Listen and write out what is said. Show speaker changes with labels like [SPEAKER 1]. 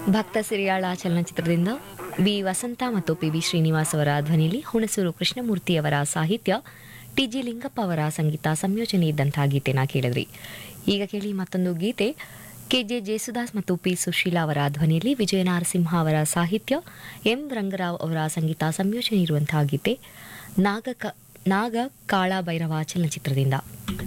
[SPEAKER 1] ಭಕ್ತ ಸಿರಿಯಾಳ ಚಲನಚಿತ್ರದಿಂದ ಬಿ ವಸಂತ ಮತ್ತು ಪಿ.ವಿ. ಶ್ರೀನಿವಾಸ್ ಅವರ ಧ್ವನಿಯಲ್ಲಿ ಹುಣಸೂರು ಕೃಷ್ಣಮೂರ್ತಿಯವರ ಸಾಹಿತ್ಯ, ಟಿ.ಜಿ. ಲಿಂಗಪ್ಪ ಅವರ ಸಂಗೀತ ಸಂಯೋಜನೆ ಇದ್ದಂತಹ ಗೀತೆನ ಕೇಳಿದ್ರಿ. ಈಗ ಕೇಳಿ ಮತ್ತೊಂದು ಗೀತೆ. ಕೆ.ಜೆ. ಜೇಸುದಾಸ್ ಮತ್ತು ಪಿ. ಸುಶೀಲಾ ಅವರ ಧ್ವನಿಯಲ್ಲಿ ವಿಜಯ ನರಸಿಂಹ ಅವರ ಸಾಹಿತ್ಯ, ಎಂ. ರಂಗರಾವ್ ಅವರ ಸಂಗೀತ ಸಂಯೋಜನೆ ಇರುವಂತಹ ಗೀತೆ ನಾಗ ಕಾಳ ಭೈರವ ಚಲನಚಿತ್ರದಿಂದ.